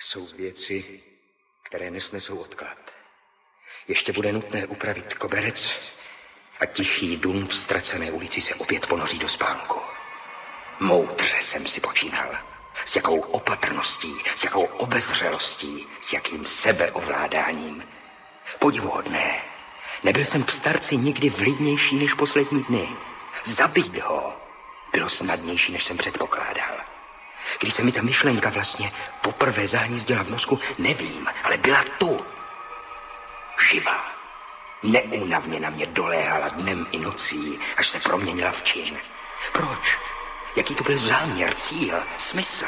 Jsou věci, které nesnesou odklad. Ještě bude nutné upravit koberec a tichý dům v ztracené ulici se opět ponoří do spánku. Moudře jsem si počínal. S jakou opatrností, s jakou obezřelostí, s jakým sebeovládáním. Podivuhodné. Nebyl jsem v starci nikdy vlídnější než poslední dny. Zabít ho bylo snadnější, než jsem předpokládal. Když se mi ta myšlenka vlastně poprvé zahnízdila v mozku, nevím, ale byla tu. Živá. Neúnavně na mě doléhala dnem i nocí, až se proměnila v čin. Proč? Jaký to byl záměr, cíl, smysl?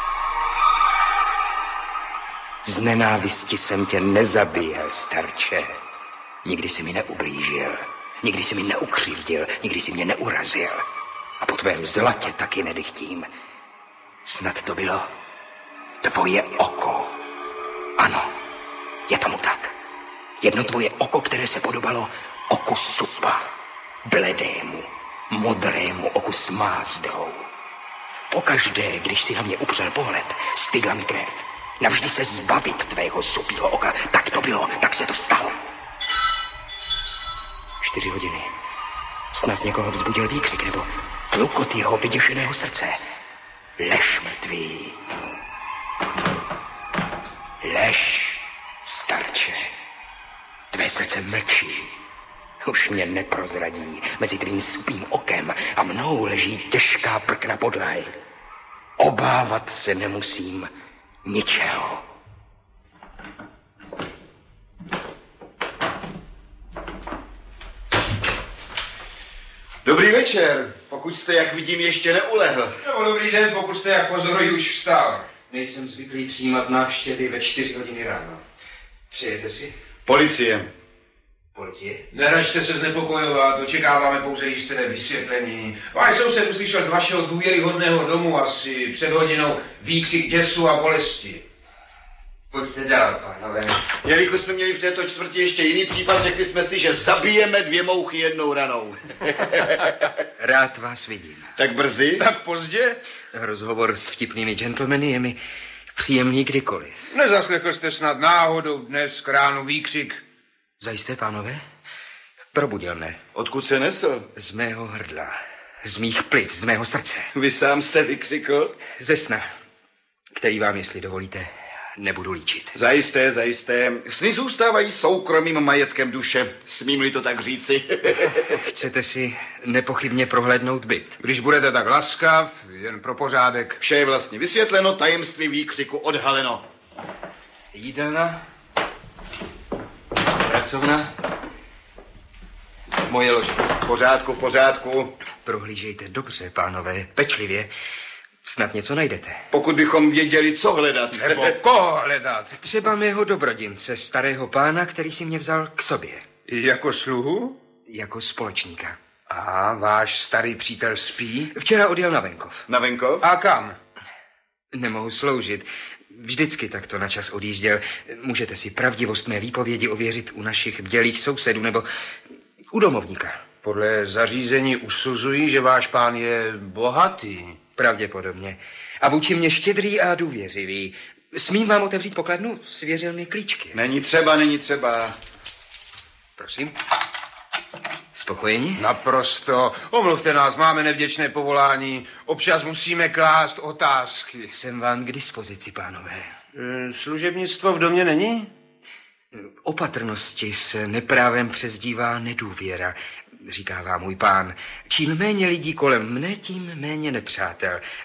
Z nenávisti jsem tě nezabíjel, starče. Nikdy si mi neublížil, nikdy si mi neukřivdil, nikdy si mě neurazil. A po tvém zlatě taky nedychtím. Snad to bylo tvoje oko. Ano, je tomu tak. Jedno tvoje oko, které se podobalo oku supa. Bledému, modrému oku s mázdou. Pokaždé, když si na mě upřel pohled, stygla mi krev. Navždy se zbavit tvého supího oka. Tak to bylo, tak se to stalo. 4 hodiny. Snad někoho vzbudil výkřik nebo klukot jeho vyděšeného srdce. Lež mrtvý. Lež, starče. Tvé srdce mlčí. Už mě neprozradí. Mezi tvým supým okem a mnou leží těžká prkna podlahy. Obávat se nemusím ničeho. Dobrý večer, pokud jste, jak vidím, ještě neulehl. Nebo dobrý den, pokud jste, jak pozoruji, už vstal. Nejsem zvyklý přijímat návštěvy ve 4 hodiny ráno. Přejete si? Policie. Policie? Neračte se znepokojovat, očekáváme pouze jisté vysvětlení. Váš soused uslyšel z vašeho důvěryhodného domu asi před hodinou výkřik děsu a bolesti. Pojďte dál, pánové. Jelikož jsme měli v této čtvrti ještě jiný případ, řekli jsme si, že zabijeme 2 mouchy jednou ranou. Rád vás vidím. Tak brzy? Tak pozdě? Rozhovor s vtipnými gentlemany je mi příjemný kdykoliv. Nezaslechl jste snad náhodou dnes k ránu výkřik? Zajisté, pánové? Probudil mne. Odkud se nesl? Z mého hrdla, z mých plic, z mého srdce. Vy sám jste vykřikl? Ze sna, který vám, jestli dovolíte, nebudu líčit. Zajisté, zajisté. Sny zůstávají soukromým majetkem duše, smím-li to tak říci. Chcete si nepochybně prohlédnout byt? Když budete tak laskav, jen pro pořádek. Vše je vlastně vysvětleno, tajemství výkřiku odhaleno. Jídelna, pracovna, moje ložnice. V pořádku, v pořádku. Prohlížejte dobře, pánové, pečlivě. Snad něco najdete. Pokud bychom věděli, co hledat. Nebo koho hledat? Třeba mého dobrodince, starého pána, který si mě vzal k sobě. Jako sluhu? Jako společníka. A váš starý přítel spí? Včera odjel na venkov. Na venkov? A kam? Nemohu sloužit. Vždycky takto na čas odjížděl. Můžete si pravdivost mé výpovědi ověřit u našich bdělých sousedů nebo u domovníka. Podle zařízení usuzují, že váš pán je bohatý. Pravděpodobně. A vůči mě štědrý a důvěřivý. Smím vám otevřít pokladnu? Svěřil mi klíčky. Není třeba, není třeba. Prosím. Spokojeni? Naprosto. Omluvte nás, máme nevděčné povolání. Občas musíme klást otázky. Jsem vám k dispozici, pánové. Služebnictvo v domě není? Opatrnosti se neprávem přezdívá nedůvěra, říkává můj pán. Čím méně lidí kolem mne, tím méně nepřátel.